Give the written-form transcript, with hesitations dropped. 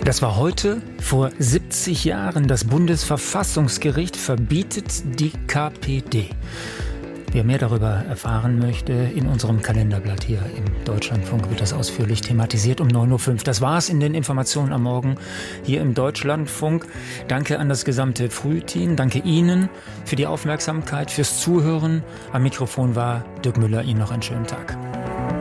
Das war heute vor 70 Jahren. Das Bundesverfassungsgericht verbietet die KPD. Wer mehr darüber erfahren möchte, in unserem Kalenderblatt hier im Deutschlandfunk wird das ausführlich thematisiert um 9.05 Uhr. Das war's in den Informationen am Morgen hier im Deutschlandfunk. Danke an das gesamte Frühteam. Danke Ihnen für die Aufmerksamkeit, fürs Zuhören. Am Mikrofon war Dirk Müller. Ihnen noch einen schönen Tag.